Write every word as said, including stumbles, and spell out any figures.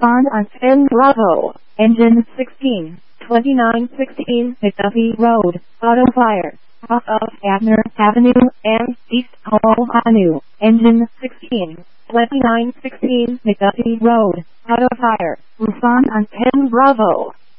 respond on ten Bravo, engine sixteen, twenty-nine sixteen McDuffie Road, auto fire, off of Abner Avenue and East Hall Avenue, engine sixteen, twenty-nine sixteen McDuffie Road, auto fire, respond on ten Bravo.